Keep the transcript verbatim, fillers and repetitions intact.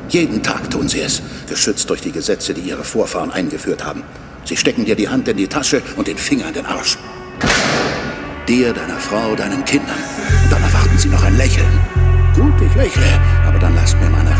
Jeden Tag tun sie es, geschützt durch die Gesetze, die ihre Vorfahren eingeführt haben. Sie stecken dir die Hand in die Tasche und den Finger in den Arsch. Dir, deiner Frau, deinen Kindern. Und dann erwarten sie noch ein Lächeln. Gut, ich lächle, aber dann lasst mir meine